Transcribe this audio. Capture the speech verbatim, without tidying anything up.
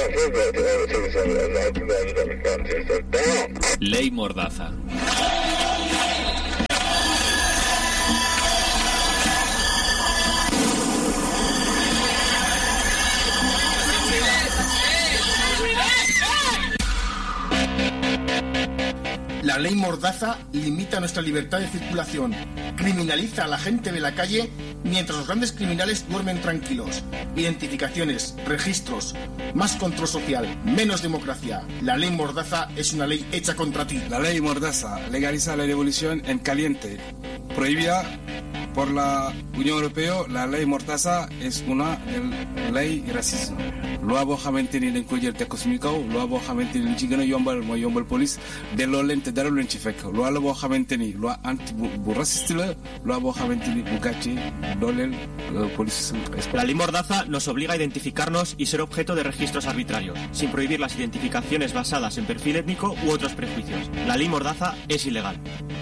Ley Mordaza. La ley Mordaza limita nuestra libertad de circulación, criminaliza a la gente de la calle mientras los grandes criminales duermen tranquilos. Identificaciones, registros, más control social, menos democracia. La ley Mordaza es una ley hecha contra ti. La ley Mordaza legaliza la revolución en caliente. Prohibida por la Unión Europea, la ley Mordaza es una ley racismo. Lo hago jamás ni en cualquier te cosmico, lo hago jamás ni en chigano yombal, mo yombal police, de lo lente dar lo enchifeco. Lo hago jamás ni lo anti racista, lo hago jamás ni bugachi, dolel police. La ley Mordaza nos obliga a identificarnos y ser objeto de registros arbitrarios, sin prohibir las identificaciones basadas en perfil étnico u otros prejuicios. La ley Mordaza es ilegal.